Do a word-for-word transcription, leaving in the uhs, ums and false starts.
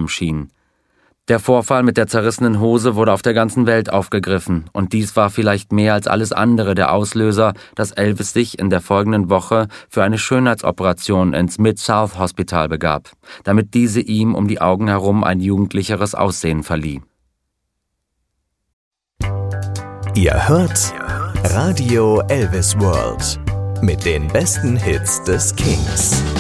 gekommen schien. Der Vorfall mit der zerrissenen Hose wurde auf der ganzen Welt aufgegriffen, und dies war vielleicht mehr als alles andere der Auslöser, dass Elvis sich in der folgenden Woche für eine Schönheitsoperation ins Mid-South Hospital begab, damit diese ihm um die Augen herum ein jugendlicheres Aussehen verlieh. Ihr hört Radio Elvis World mit den besten Hits des Kings.